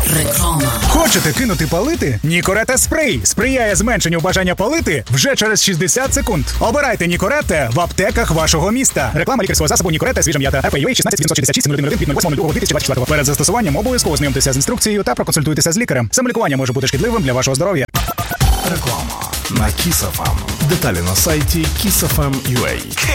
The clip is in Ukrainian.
Реклама. Хочете кинути палити? Нікоретте спрей сприяє зменшенню бажання палити вже через 60 секунд. Обирайте Нікоретте в аптеках вашого міста. Реклама лікарського засобу Нікоретте свіжа м'ята. РПЮА 16 966 0101 від 08.02.2024. Перед застосуванням обов'язково ознайомтеся з інструкцією та проконсультуйтеся з лікарем. Самолікування може бути шкідливим для вашого здоров'я. Реклама на Kiss FM. Деталі на сайті kissfm.ua.